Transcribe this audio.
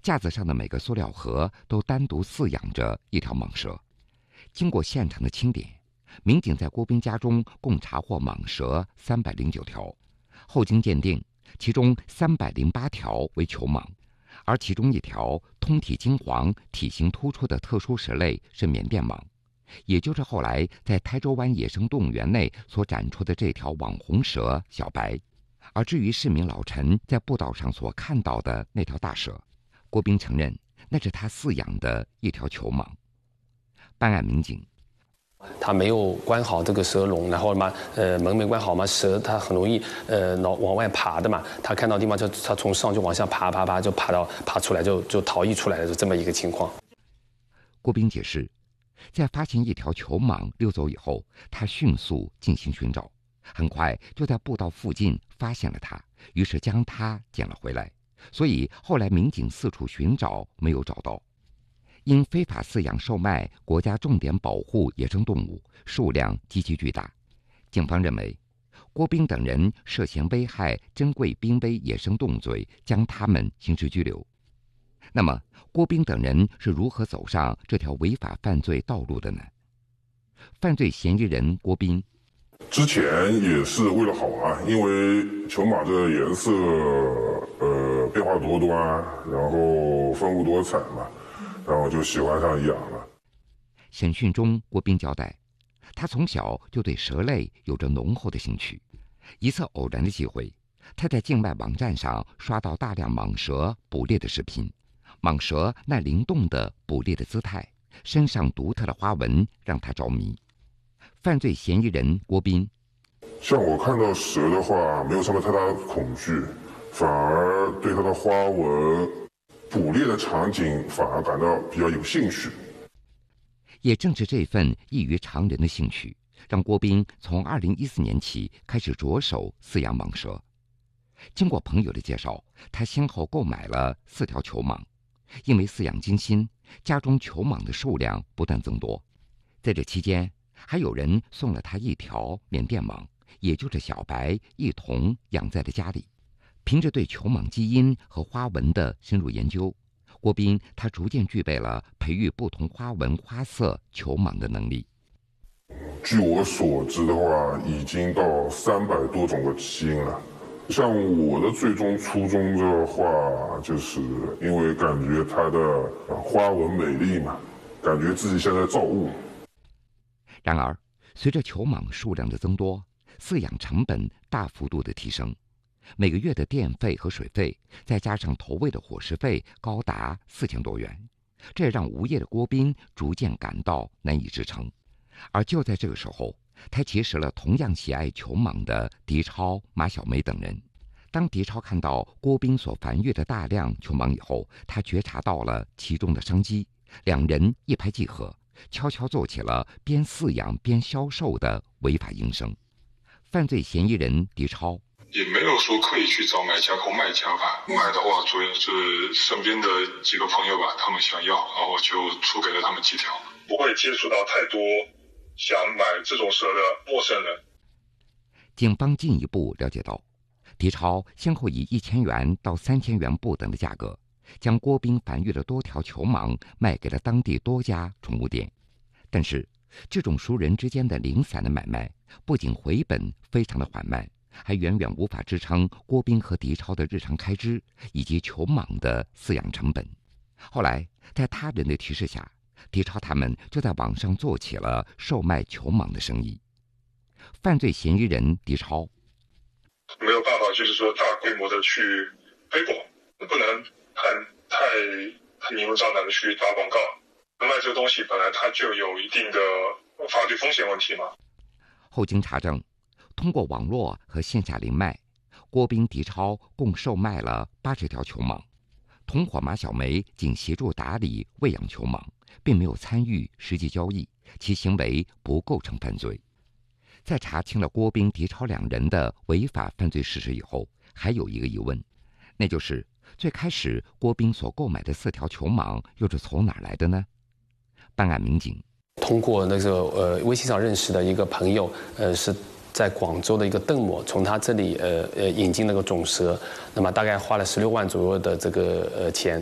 架子上的每个塑料盒都单独饲养着一条蟒蛇。经过现场的清点，民警在郭斌家中共查获蟒蛇309条，后经鉴定，其中308条为球蟒，而其中一条通体金黄、体型突出的特殊蛇类是缅甸蟒，也就是后来在台州湾野生动物园内所展出的这条网红蛇小白。而至于市民老陈在步道上所看到的那条大蛇，郭斌承认那是他饲养的一条球蟒。办案民警， 他没有关好这个蛇笼，然后嘛，门没关好嘛，蛇它很容易往外爬的嘛。他看到地方就他从上就往下爬，就爬出来就逃逸出来的，是这么一个情况。 郭斌解释，在发现一条球蟒溜走以后，他迅速进行寻找，很快就在步道附近发现了它，于是将它捡了回来。所以后来民警四处寻找没有找到。因非法饲养售卖国家重点保护野生动物，数量极其巨大，警方认为郭斌等人涉嫌危害珍贵濒危野生动物罪，将他们刑事拘留。那么郭斌等人是如何走上这条违法犯罪道路的呢？犯罪嫌疑人郭斌之前也是为了好玩，因为球蟒这个颜色变化多端，然后丰富多彩嘛，然后就喜欢上养了。 审讯中，郭斌交代，他从小就对蛇类有着浓厚的兴趣。一次偶然的机会，他在境外网站上刷到大量蟒蛇捕猎的视频，蟒蛇那灵动的捕猎的姿态，身上独特的花纹让他着迷。犯罪嫌疑人郭斌， 像我看到蛇的话，没有什么太大的恐惧，反而对它的花纹、捕猎的场景反而感到比较有兴趣。 也正是这份异于常人的兴趣，让郭斌从2014年起开始着手饲养蟒蛇。经过朋友的介绍，他先后购买了4条球蟒，因为饲养精心，家中球蟒的数量不断增多。在这期间，还有人送了他1条缅甸蟒，也就是小白，一同养在了家里。凭着对球蟒基因和花纹的深入研究，郭斌他逐渐具备了培育不同花纹花色球蟒的能力。 据我所知的话，已经到300多种的基因了。像我的最终初衷的话，就是因为感觉它的花纹美丽嘛，感觉自己像在造物。 然而，随着球蟒数量的增多，饲养成本大幅度的提升，每个月的电费和水费，再加上投喂的伙食费高达4000多元，这让无业的郭斌逐渐感到难以支撑。而就在这个时候，他结识了同样喜爱球蟒的狄超、马小梅等人。当狄超看到郭斌所繁育的大量球蟒以后，他觉察到了其中的商机，两人一拍即合，悄悄做起了边饲养边销售的违法营生。犯罪嫌疑人狄超也没有说刻意去找买家或卖家吧，买的话主要是身边的几个朋友吧，他们想要，然后就出给了他们几条，不会接触到太多想买这种蛇的陌生人。 警方进一步了解到，狄超先后以1000元到3000元不等的价格，将郭斌繁育的多条球蟒卖给了当地多家宠物店。但是，这种熟人之间的零散的买卖，不仅回本非常的缓慢，还远远无法支撑郭斌和狄超的日常开支以及球蟒的饲养成本。后来，在他人的提示下，狄超他们就在网上做起了售卖球蟒的生意。犯罪嫌疑人狄超没有办法，就是说大规模的去推广，不能太明目张胆的去打广告。卖这个东西本来它就有一定的法律风险问题嘛。 后经查证，通过网络和线下零卖，郭斌、狄超共售卖了80条球蟒，同伙马小梅仅协助打理喂养球蟒，并没有参与实际交易，其行为不构成犯罪。在查清了郭斌、狄超两人的违法犯罪事实以后，还有一个疑问，那就是最开始郭斌所购买的4条球蟒又是从哪儿来的呢？办案民警通过那个微信上认识的一个朋友，是在广州的一个邓某，从他这里引进那个种蛇，那么大概花了16万左右的这个钱。